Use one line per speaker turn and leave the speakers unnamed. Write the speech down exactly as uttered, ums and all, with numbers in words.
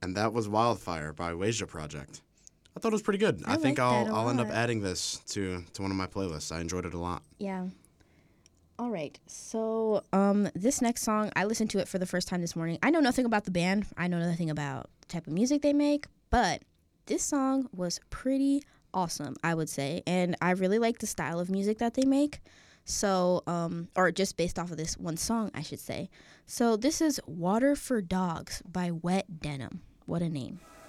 and that was Wildfire by Wasia Project. I thought it was pretty good. I,
I
think
like
I'll
that a
I'll end up
lot.
adding this to, to one of my playlists. I enjoyed it a lot.
Yeah. All right. So um, this next song, I listened to it for the first time this morning. I know nothing about the band. I know nothing about the type of music they make, but this song was pretty awesome, I would say. And I really like the style of music that they make. So, um, or just based off of this one song, I should say. So this is Water for Dogs by Wet Denim. What a name.